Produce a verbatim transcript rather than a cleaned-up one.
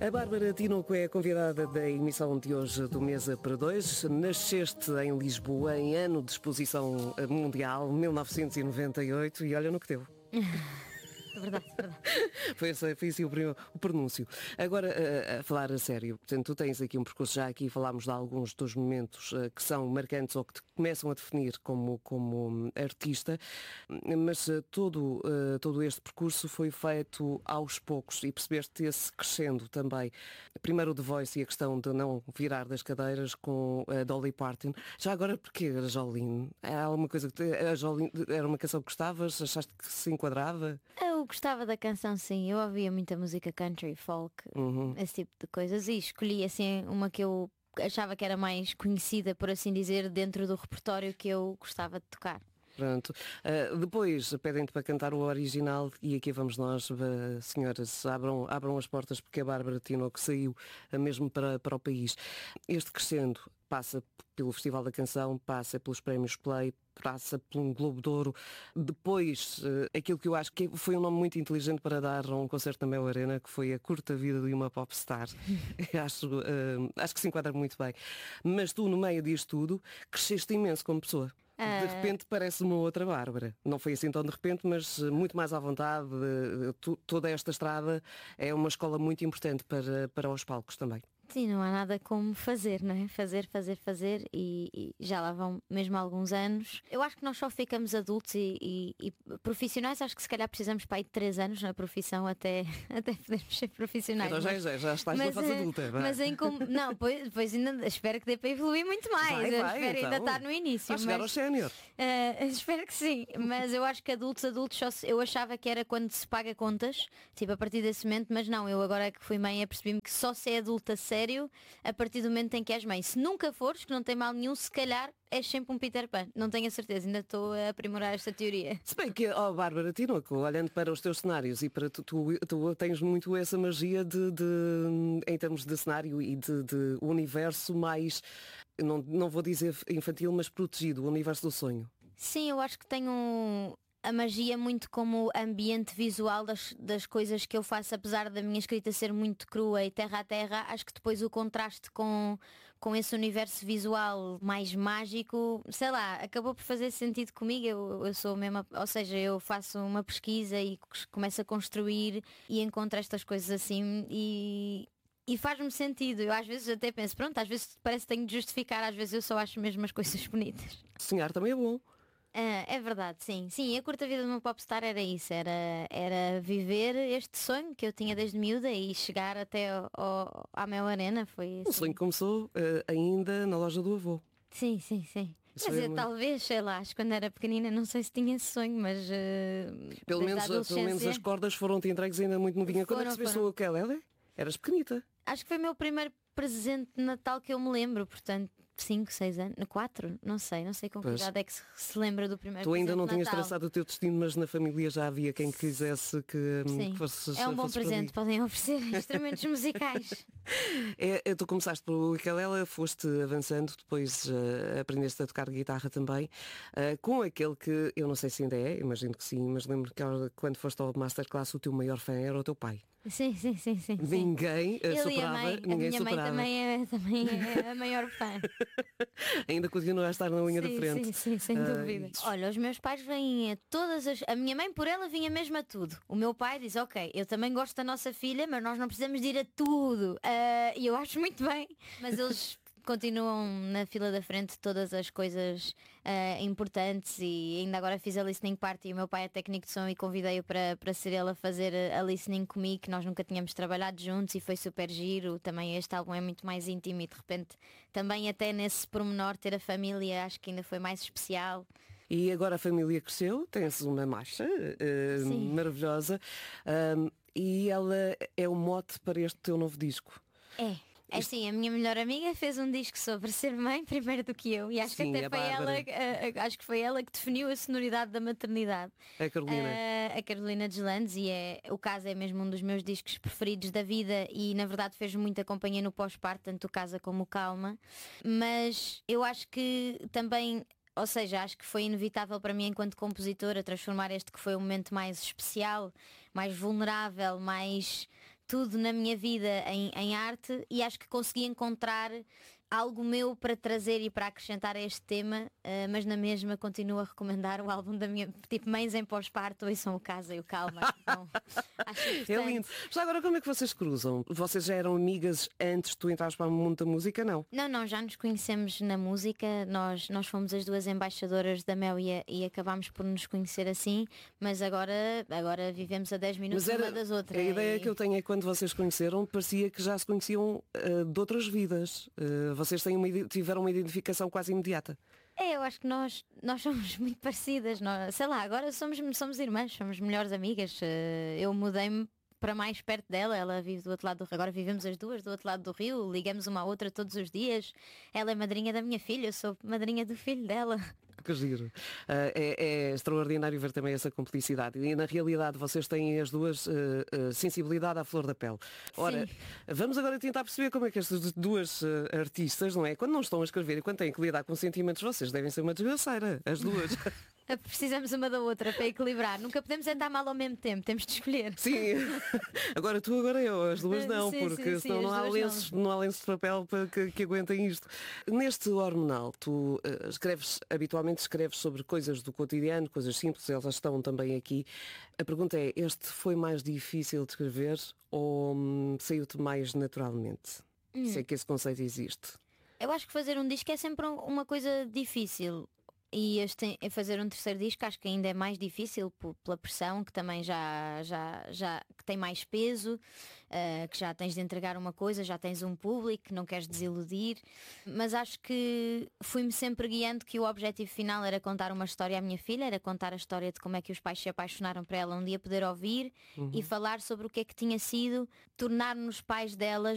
A Bárbara Tinoco é a convidada da emissão de hoje do Mesa para Dois. Nasceste em Lisboa em ano de exposição mundial, mil novecentos e noventa e oito, e olha no que deu. Verdade, verdade. Foi, esse, foi assim o, primeiro, o pronúncio. Agora, a, a falar a sério, portanto, tu tens aqui um percurso, já aqui falámos de alguns dos momentos uh, que são marcantes ou que te começam a definir como, como artista, mas uh, todo, uh, todo este percurso foi feito aos poucos e percebeste esse crescendo também. Primeiro o The Voice e a questão de não virar das cadeiras com a Dolly Parton. Já agora, porquê a Jolene? Era alguma coisa que te, a Jolene, era uma canção que gostavas? Achaste que se enquadrava? Eu gostava da canção, sim. Eu ouvia muita música country, folk, Uhum. esse tipo de coisas, e escolhi assim uma que eu achava que era mais conhecida, por assim dizer, dentro do repertório que eu gostava de tocar. Pronto. Uh, depois pedem-te para cantar o original e aqui vamos nós, uh, senhoras, abram, abram as portas porque a Bárbara Tinoco saiu uh, mesmo para, para o país. Este crescendo passa pelo Festival da Canção, passa pelos Prémios Play, passa por um Globo de Ouro. Depois, uh, aquilo que eu acho que foi um nome muito inteligente para dar a um concerto na Mel Arena, que foi A Curta Vida de uma Popstar. acho, uh, acho que se enquadra muito bem. Mas tu, no meio disto tudo, cresceste imenso como pessoa. De repente parece uma outra Bárbara. Não foi assim tão de repente, mas muito mais à vontade. Toda esta estrada é uma escola muito importante para, para os palcos também. Sim, não há nada como fazer, não é? Fazer, fazer, fazer e, e já lá vão mesmo alguns anos. Eu acho que nós só ficamos adultos e, e, e profissionais, acho que se calhar precisamos para aí de três anos na profissão até, até podermos ser profissionais. Então já, já, já estás na fase adulta. Vai. Mas em como. Não, pois, pois ainda espero que dê para evoluir muito mais. Vai, eu vai, espero então. ainda estar no início. Vai chegar mas, ao sénior. Uh, espero que sim. Mas eu acho que adultos, adultos, só se, eu achava que era quando se paga contas, tipo a partir desse momento, mas não, eu agora que fui mãe apercebi-me que só se é adulta sério a partir do momento em que és mãe. Se nunca fores, que não tem mal nenhum, se calhar és sempre um Peter Pan. Não tenho a certeza, ainda estou a aprimorar esta teoria. Se bem que, ó oh, Bárbara Tinoco, olhando para os teus cenários e para tu, tu, tu tens muito essa magia de, de em termos de cenário e de, de universo mais, não, não vou dizer infantil, mas protegido, o universo do sonho. Sim, eu acho que tenho a magia muito como ambiente visual das, das coisas que eu faço, apesar da minha escrita ser muito crua e terra a terra, acho que depois o contraste com, com esse universo visual mais mágico, sei lá, acabou por fazer sentido comigo. Eu, eu sou mesmo, ou seja, eu faço uma pesquisa e começo a construir e encontro estas coisas assim e... E faz-me sentido. Eu às vezes até penso, pronto, às vezes parece que tenho de justificar, às vezes eu só acho mesmo as coisas bonitas. Sonhar também é bom. Ah, é verdade, sim. Sim, a curta vida de uma popstar era isso, era, era viver este sonho que eu tinha desde miúda e chegar até ao, ao, à Mel Arena. Foi assim. O sonho começou uh, ainda na loja do avô. Sim, sim, sim. Isso Quer dizer, uma... talvez, sei lá, acho que quando era pequenina não sei se tinha esse sonho, mas uh, pelo, menos, pelo menos as cordas foram-te entregues ainda muito novinha. Quando recebeste o ukulele, eras pequenita. Acho que foi o meu primeiro presente de Natal que eu me lembro, portanto cinco, seis anos, quatro, não sei, não sei com que idade é que se, se lembra do primeiro. Tu ainda não tinhas Natal. traçado o teu destino, mas na família já havia quem quisesse que, Sim. que fosses. É um bom presente, podem oferecer instrumentos musicais. É, tu começaste pelo ukulele, foste avançando, depois uh, aprendeste a tocar guitarra também, uh, com aquele que eu não sei se ainda é, imagino que sim, mas lembro que quando foste ao Masterclass o teu maior fã era o teu pai. Sim, sim, sim, sim. Ninguém Ele superava, e a mãe, ninguém a minha superava. mãe também é, também é a maior fã. Ainda continua a estar na unha sim, da frente. Sim, sim, sem uh, dúvida. Olha, os meus pais vêm a todas as... A minha mãe por ela vinha mesmo a tudo. O meu pai diz, ok, eu também gosto da nossa filha, mas nós não precisamos de ir a tudo. Uh, e eu acho muito bem. Mas eles continuam na fila da frente todas as coisas uh, importantes e ainda agora fiz a listening party e o meu pai é técnico de som e convidei-o para, para ser ele a fazer a listening comigo, que nós nunca tínhamos trabalhado juntos e foi super giro. Também este álbum é muito mais íntimo e de repente também até nesse pormenor ter a família acho que ainda foi mais especial. E agora a família cresceu, tens uma marcha uh, maravilhosa uh, e ela é o mote para este teu novo disco. É. É sim, a minha melhor amiga fez um disco sobre ser mãe primeiro do que eu e acho Sim, que até a foi ela, Bárbara. uh, acho que foi ela que definiu a sonoridade da maternidade. A Carolina. Uh, a Carolina Deslandes e é, o caso é mesmo um dos meus discos preferidos da vida e na verdade fez muita companhia no pós-parto, tanto o Casa como o Calma. Mas eu acho que também... Ou seja, acho que foi inevitável para mim enquanto compositora transformar este que foi um momento mais especial, mais vulnerável, mais tudo na minha vida em, em arte e acho que consegui encontrar algo meu para trazer e para acrescentar a este tema, uh, mas na mesma continuo a recomendar o álbum da minha, tipo, Mães em Pós-Parto, e são o Casa e o Calma. Então, acho importante. É lindo. Mas agora como é que vocês cruzam? Vocês já eram amigas antes de tu entrares para o mundo da música, não? Não, não, já nos conhecemos na música, nós, nós fomos as duas embaixadoras da Mel e, e acabámos por nos conhecer assim, mas agora, agora vivemos a dez minutos era, uma das outras. A ideia e... que eu tenho é que quando vocês conheceram, parecia que já se conheciam uh, de outras vidas. Uh, vocês têm uma, tiveram uma identificação quase imediata. É, eu acho que nós, nós somos muito parecidas. Nós, sei lá, agora somos, somos irmãs, somos melhores amigas. Eu mudei-me para mais perto dela, ela vive do outro lado do Rio. Agora vivemos as duas do outro lado do Rio, ligamos uma à outra todos os dias. Ela é madrinha da minha filha, eu sou madrinha do filho dela. Que giro. Uh, é, é extraordinário ver também essa complicidade. E na realidade vocês têm as duas uh, uh, sensibilidade à flor da pele. Ora, sim. Vamos agora tentar perceber como é que estas duas uh, artistas, não é? Quando não estão a escrever e quando têm que lidar com sentimentos, vocês devem ser uma desgraceira, as duas. Precisamos uma da outra para equilibrar. Nunca podemos andar mal ao mesmo tempo, temos de escolher. Sim, agora tu, agora eu, as duas não, sim, porque sim, senão sim, não, há lenços, não. não há lenços de papel para que, que aguentem isto. Neste hormonal, tu uh, escreves, habitualmente escreves sobre coisas do cotidiano, coisas simples, elas estão também aqui. A pergunta é, este foi mais difícil de escrever ou hum, saiu-te mais naturalmente? Hum. Sei que esse conceito existe. Eu acho que fazer um disco é sempre uma coisa difícil. E este, fazer um terceiro disco acho que ainda é mais difícil pela pressão, que também já, já, já que tem mais peso, uh, que já tens de entregar uma coisa, já tens um público, que não queres desiludir. Mas acho que fui-me sempre guiando que o objetivo final era contar uma história à minha filha, era contar a história de como é que os pais se apaixonaram por ela, um dia poder ouvir uhum. e falar sobre o que é que tinha sido tornar-nos pais delas